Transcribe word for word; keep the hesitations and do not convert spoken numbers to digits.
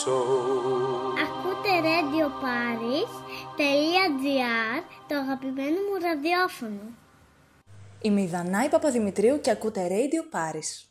Ακούτε Radio Paris.gr, το αγαπημένο μου ραδιόφωνο. Είμαι η Δανάη Παπαδημητρίου και ακούτε Radio Paris.